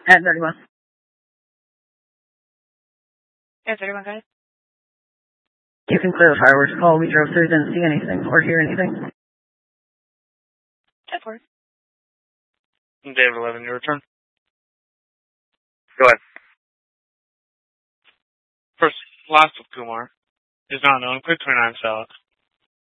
At 31. At 31, guys. You can clear the fireworks call. We drove through, didn't see anything or hear anything. That's work. David 11, your return. Go ahead. First, last of Kumar is not known. Clear 29 south.